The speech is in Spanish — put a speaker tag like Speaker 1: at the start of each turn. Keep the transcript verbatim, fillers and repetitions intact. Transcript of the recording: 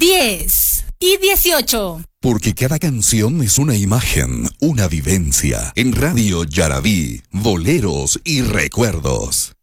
Speaker 1: diez y dieciocho.
Speaker 2: Porque cada canción es una imagen, una vivencia. En Radio Yarabí, boleros y recuerdos.